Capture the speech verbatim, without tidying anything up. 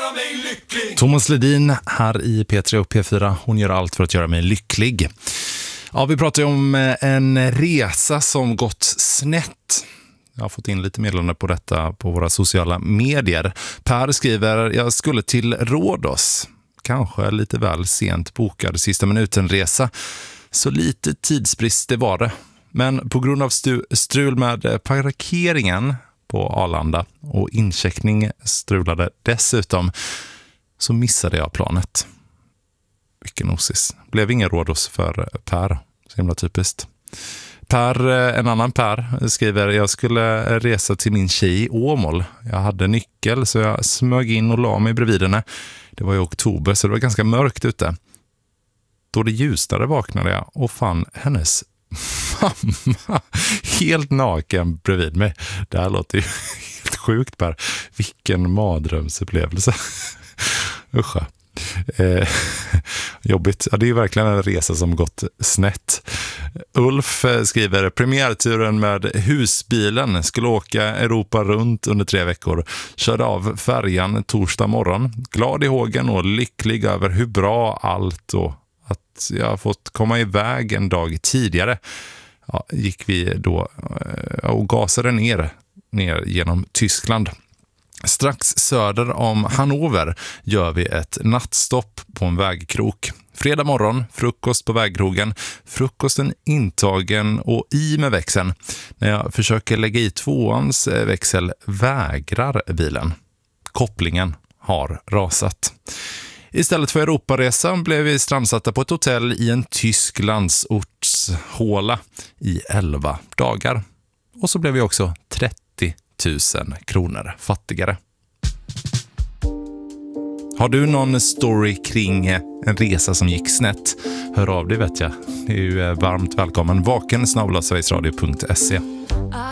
göra mig lycklig. Thomas Ledin här i P tre och P fyra. Hon gör allt för att göra mig lycklig. Ja, vi pratar ju om en resa som gått snett. Jag har fått in lite meddelande på detta på våra sociala medier. Per skriver, jag skulle till Rhodos. Kanske lite väl sent bokad sista minuten-resa. Så lite tidsbrist det var det. Men på grund av stu- strul med parkeringen på Arlanda och incheckning strulade dessutom, så missade jag planet. Vilken osis. Blev ingen Rhodos för Per. Så himla typiskt. Per, en annan Per, skriver, jag skulle resa till min tjej i Åmål. Jag hade nyckel så jag smög in och la mig bredvid henne. Det var i oktober så det var ganska mörkt ute. Då det ljusnade vaknade jag och fann hennes mamma helt naken bredvid mig. Det här låter ju helt sjukt, Per. Vilken mardrömsupplevelse. Usch. Eh, jobbigt. Ja, det är ju verkligen en resa som gått snett. Ulf skriver, premiärturen med husbilen, skulle åka Europa runt under tre veckor. Körde av färjan torsdag morgon. Glad i hågen och lycklig över hur bra allt och att jag har fått komma iväg en dag tidigare. Ja, gick vi då och gasade ner, ner genom Tyskland. Strax söder om Hannover gör vi ett nattstopp på en vägkrok. Fredag morgon, frukost på vägkrogen. Frukosten intagen och i med växeln. När jag försöker lägga i tvåans växel vägrar bilen. Kopplingen har rasat. Istället för Europaresan blev vi strandsatta på ett hotell i en tysk landsortshåla i elva dagar. Och så blev vi också trettio tusen kronor fattigare. Har du någon story kring en resa som gick snett? Hör av dig, vet jag. Det är ju varmt välkommen. Vaken snabel-a sverigesradio punkt se.